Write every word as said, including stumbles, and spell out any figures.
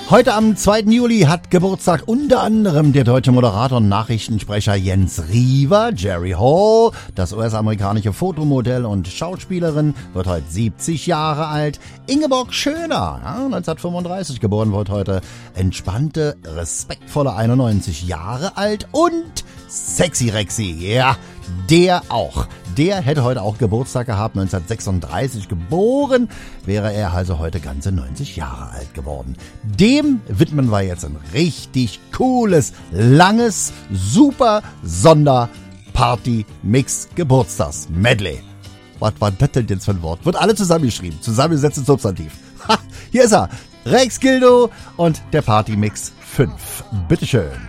Heute am zweiten Juli hat Geburtstag unter anderem der deutsche Moderator und Nachrichtensprecher Jens Riewer. Jerry Hall, das U S-amerikanische Fotomodell und Schauspielerin, wird heute siebzig Jahre alt. Ingeborg Schöner, ja, neunzehnhundertfünfunddreißig geboren, wird heute entspannte, respektvolle einundneunzig Jahre alt. Und Sexy Rexy, ja, der auch. Der hätte heute auch Geburtstag gehabt, neunzehnhundertsechsunddreißig geboren, wäre er also heute ganze neunzig Jahre alt geworden. Dem widmen wir jetzt ein richtig cooles, langes, super Sonder-Party-Mix-Geburtstags-Medley. Was war das denn jetzt für ein Wort? Wird alle zusammengeschrieben, zusammengesetzt in Substantiv. Ha, hier ist er, Rex Gildo und der Party-Mix fünf. Bitteschön.